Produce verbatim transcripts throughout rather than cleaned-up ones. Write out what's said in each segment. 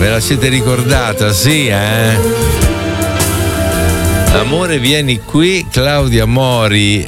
Ve la siete ricordata? Sì, eh? Amore vieni qui, Claudia Mori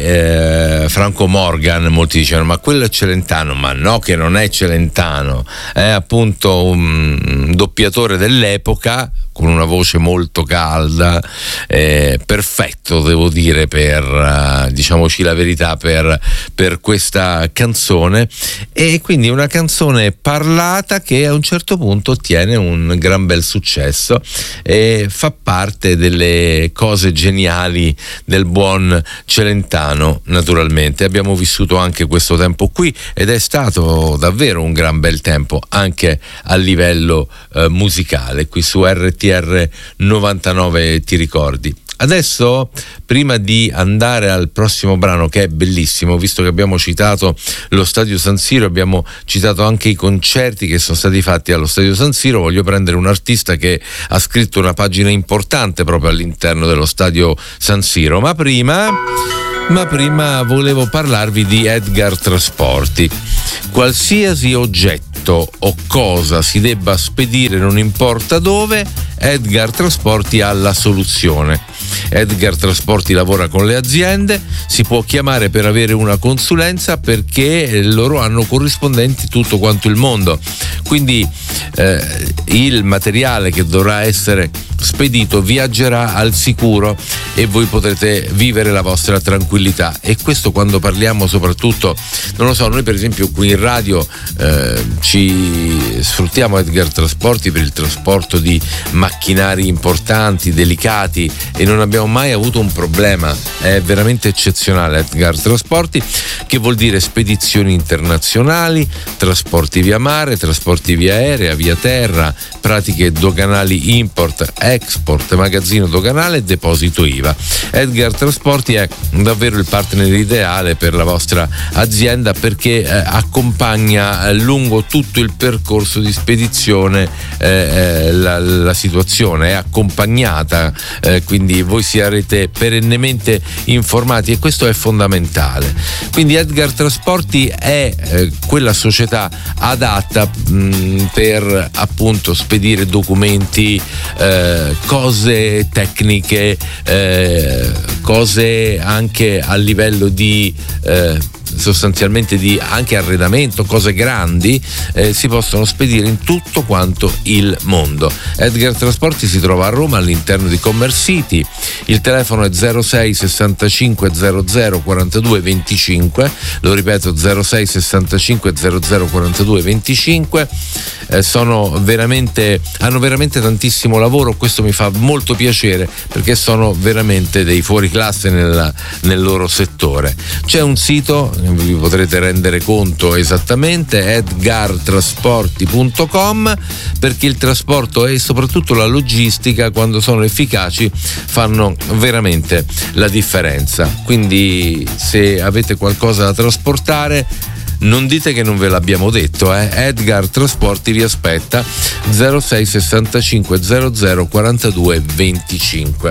e eh, Franco Morgan. Molti dicono ma quello è Celentano, ma no, che non è Celentano, è appunto un doppiatore dell'epoca con una voce molto calda, eh, perfetto devo dire per, uh, diciamoci la verità, per, per questa canzone, e quindi una canzone parlata che a un certo punto ottiene un gran bel successo e fa parte delle cose geniali del buon Celentano. Naturalmente abbiamo vissuto anche questo tempo qui ed è stato davvero un gran bel tempo anche a livello eh, musicale qui su R T R novantanove, ti ricordi? Adesso, prima di andare al prossimo brano, che è bellissimo, visto che abbiamo citato lo Stadio San Siro, abbiamo citato anche i concerti che sono stati fatti allo Stadio San Siro, voglio prendere un artista che ha scritto una pagina importante proprio all'interno dello Stadio San Siro, ma prima... Ma prima volevo parlarvi di Edgar Trasporti. Qualsiasi oggetto o cosa si debba spedire, non importa dove, Edgar Trasporti ha la soluzione. Edgar Trasporti lavora con le aziende, si può chiamare per avere una consulenza perché loro hanno corrispondenti tutto quanto il mondo. Quindi eh, il materiale che dovrà essere spedito viaggerà al sicuro e voi potrete vivere la vostra tranquillità. E questo quando parliamo soprattutto, non lo so, noi per esempio qui in radio eh, ci sfruttiamo Edgar Trasporti per il trasporto di macchinari importanti, delicati, e non abbiamo mai avuto un problema. È veramente eccezionale Edgar Trasporti, che vuol dire spedizioni internazionali, trasporti via mare, trasporti via aerea, via terra, pratiche doganali import, export, magazzino doganale e deposito I V A. Edgar Trasporti è davvero il partner ideale per la vostra azienda perché eh, accompagna lungo tutto il percorso di spedizione eh, eh, la, la situazione, è accompagnata, eh, quindi voi sarete perennemente informati e questo è fondamentale. Quindi Edgar Trasporti è eh, quella società adatta mh, per appunto spedire documenti, eh, cose tecniche, eh, cose anche a livello di eh, sostanzialmente di anche arredamento, cose grandi, eh, si possono spedire in tutto quanto il mondo. Edgar Trasporti si trova a Roma all'interno di Commerce City, il telefono è zero sei sessantacinque zero zero quarantadue venticinque, lo ripeto zero sei sessantacinque zero zero quarantadue venticinque. Eh, sono veramente hanno veramente tantissimo lavoro, questo mi fa molto piacere perché sono veramente dei fuoriclasse nella, nel loro settore. C'è un sito, vi potrete rendere conto esattamente, edgar trasporti punto com, perché il trasporto e soprattutto la logistica, quando sono efficaci, fanno veramente la differenza. Quindi se avete qualcosa da trasportare, non dite che non ve l'abbiamo detto, eh? Edgar Trasporti vi aspetta, zero sei sessantacinque zero zero quarantadue venticinque.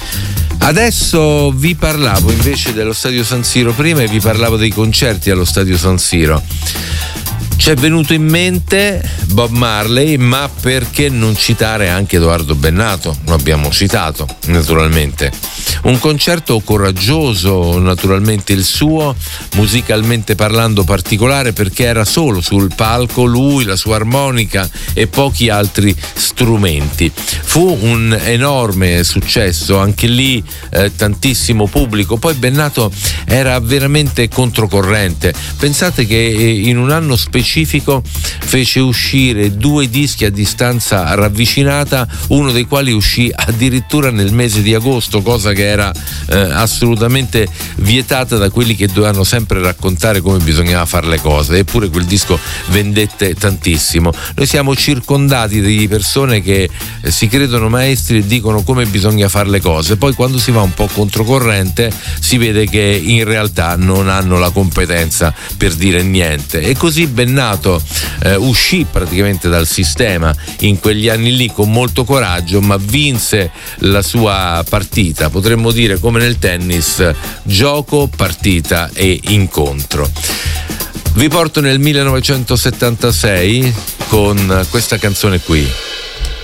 Adesso vi parlavo invece dello Stadio San Siro prima e vi parlavo dei concerti allo Stadio San Siro. Ci è venuto in mente Bob Marley, ma perché non citare anche Edoardo Bennato? Lo abbiamo citato, naturalmente. Un concerto coraggioso, naturalmente il suo, musicalmente parlando particolare, perché era solo sul palco lui, la sua armonica e pochi altri strumenti. Fu un enorme successo, anche lì eh, tantissimo pubblico. Poi Bennato era veramente controcorrente. Pensate che in un anno specifico fece uscire due dischi a distanza ravvicinata, uno dei quali uscì addirittura nel mese di agosto, cosa che era eh, assolutamente vietata da quelli che dovevano sempre raccontare come bisognava fare le cose, eppure quel disco vendette tantissimo. Noi siamo circondati di persone che eh, si credono maestri e dicono come bisogna fare le cose, poi quando si va un po' controcorrente si vede che in realtà non hanno la competenza per dire niente. E così Bennato eh, uscì praticamente dal sistema in quegli anni lì con molto coraggio, ma vinse la sua partita, potremmo dire come nel tennis, gioco, partita e incontro. Vi porto nel millenovecentosettantasei con questa canzone qui.